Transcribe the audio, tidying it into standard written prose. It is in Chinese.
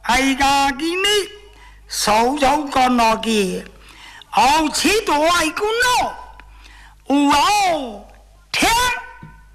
哎呀，给你手手干那个，好吃多爱个喏，哦，